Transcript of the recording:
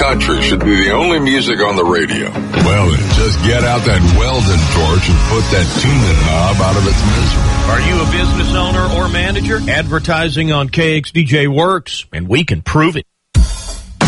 country should be the only music on the radio. Well, then, just get out that Weldon torch and put that tuning knob out of its misery. Are you a business owner or manager? Advertising on KXDJ works, and we can prove it.